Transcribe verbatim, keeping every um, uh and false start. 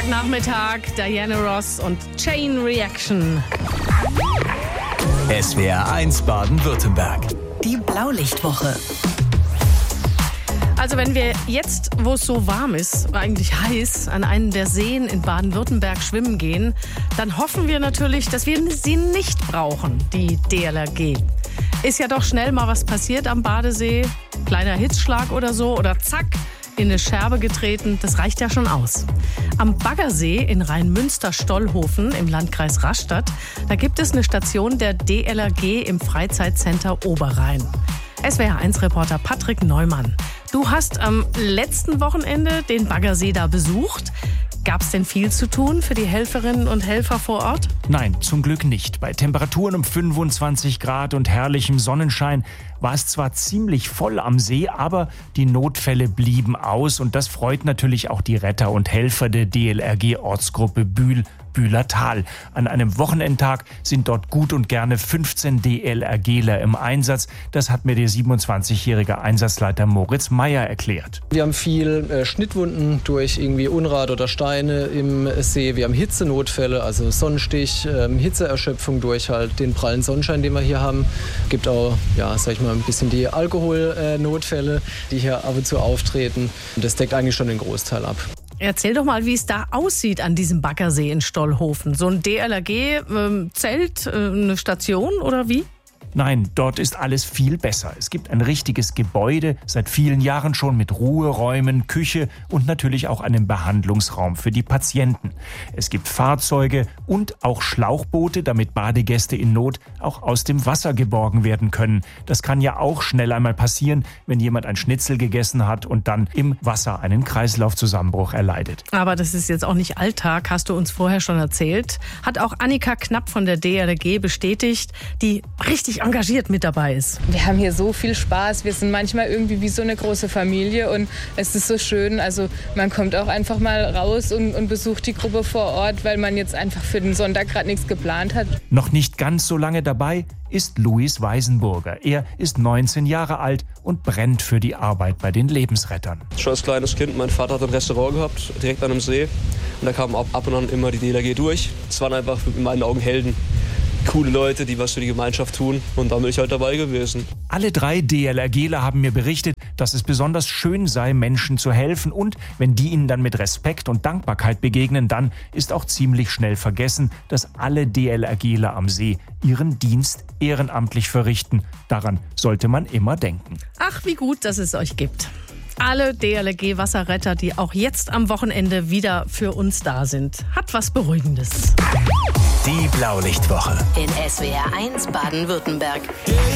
Samstagnachmittag, Diana Ross und Chain Reaction. S W R eins Baden-Württemberg. Die Blaulichtwoche. Also wenn wir jetzt, wo es so warm ist, eigentlich heiß, an einen der Seen in Baden-Württemberg schwimmen gehen, dann hoffen wir natürlich, dass wir sie nicht brauchen, die D L R G. Ist ja doch schnell mal was passiert am Badesee, kleiner Hitzschlag oder so, oder zack, in eine Scherbe getreten, das reicht ja schon aus. Am Baggersee in Rheinmünster-Stollhofen im Landkreis Rastatt, da gibt es eine Station der D L R G im Freizeitcenter Oberrhein. S W R eins Reporter Patrick Neumann. Du hast am letzten Wochenende den Baggersee da besucht. Gab es denn viel zu tun für die Helferinnen und Helfer vor Ort? Nein, zum Glück nicht. Bei Temperaturen um fünfundzwanzig Grad und herrlichem Sonnenschein war es zwar ziemlich voll am See, aber die Notfälle blieben aus. Und das freut natürlich auch die Retter und Helfer der D L R G-Ortsgruppe Bühl, Bühlertal. An einem Wochenendtag sind dort gut und gerne fünfzehn DLRGler im Einsatz. Das hat mir der siebenundzwanzigjährige Einsatzleiter Moritz Meyer erklärt. Wir haben viel äh, Schnittwunden durch irgendwie Unrat oder Steine im See. Wir haben Hitzenotfälle, also Sonnenstich, äh, Hitzeerschöpfung durch halt den prallen Sonnenschein, den wir hier haben. Gibt auch, ja, sag ich mal, ein bisschen die Alkoholnotfälle, äh, die hier ab und zu auftreten. Und das deckt eigentlich schon den Großteil ab. Erzähl doch mal, wie es da aussieht an diesem Baggersee in Stollhofen. So ein D L R G-Zelt, äh, äh, eine Station oder wie? Nein, dort ist alles viel besser. Es gibt ein richtiges Gebäude, seit vielen Jahren schon mit Ruheräumen, Küche und natürlich auch einem Behandlungsraum für die Patienten. Es gibt Fahrzeuge und auch Schlauchboote, damit Badegäste in Not auch aus dem Wasser geborgen werden können. Das kann ja auch schnell einmal passieren, wenn jemand ein Schnitzel gegessen hat und dann im Wasser einen Kreislaufzusammenbruch erleidet. Aber das ist jetzt auch nicht Alltag, hast du uns vorher schon erzählt. Hat auch Annika Knapp von der D L R G bestätigt, die richtig engagiert mit dabei ist. Wir haben hier so viel Spaß. Wir sind manchmal irgendwie wie so eine große Familie und es ist so schön. Also man kommt auch einfach mal raus und, und besucht die Gruppe vor Ort, weil man jetzt einfach für den Sonntag gerade nichts geplant hat. Noch nicht ganz so lange dabei ist Luis Weisenburger. Er ist neunzehn Jahre alt und brennt für die Arbeit bei den Lebensrettern. Schon als kleines Kind, mein Vater hat ein Restaurant gehabt, direkt an einem See. Und da kamen ab, ab und an immer die D L R G durch. Es waren einfach in meinen Augen Helden. Coole Leute, die was für die Gemeinschaft tun. Und da bin ich halt dabei gewesen. Alle drei DLRGler haben mir berichtet, dass es besonders schön sei, Menschen zu helfen. Und wenn die ihnen dann mit Respekt und Dankbarkeit begegnen, dann ist auch ziemlich schnell vergessen, dass alle DLRGler am See ihren Dienst ehrenamtlich verrichten. Daran sollte man immer denken. Ach, wie gut, dass es euch gibt. Alle D L R G-Wasserretter, die auch jetzt am Wochenende wieder für uns da sind. Hat was Beruhigendes. Die Blaulichtwoche. In S W R eins Baden-Württemberg.